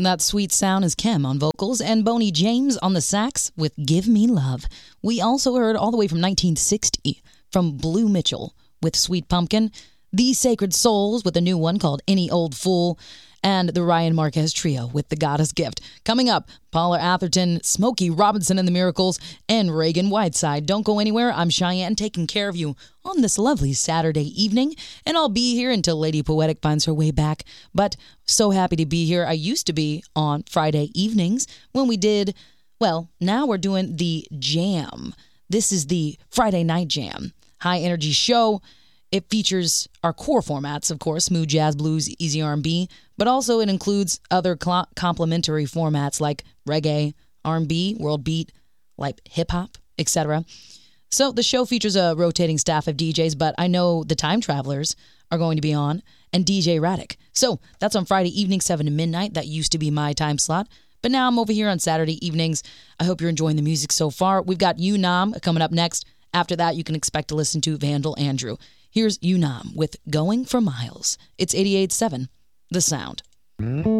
That sweet sound is Kem on vocals and Boney James on the sax with Give Me Love. We also heard all the way from 1960 from Blue Mitchell with Sweet Pumpkin, The Sacred Souls with a new one called Any Old Fool, and the Ryan Marquez Trio with The Goddess Gift. Coming up, Paula Atherton, Smokey Robinson and the Miracles, and Reagan Whiteside. Don't go anywhere. I'm Cheyenne taking care of you on this lovely Saturday evening, and I'll be here until Lady Poetic finds her way back. But so happy to be here. I used to be on Friday evenings when we did, well, now we're doing the Jam. This is the Friday Night Jam. High energy show. It features our core formats, of course, smooth jazz, blues, easy R&B, but also it includes other complementary formats like reggae, R&B, world beat, like hip-hop, etc. So the show features a rotating staff of DJs, but I know the Time Travelers are going to be on, and DJ Radic. So that's on Friday evening, 7 to midnight. That used to be my time slot, but now I'm over here on Saturday evenings. I hope you're enjoying the music so far. We've got Unam coming up next. After that, you can expect to listen to Vandal Andrew. Here's Unam with Going for Miles. It's 88.7, The Sound.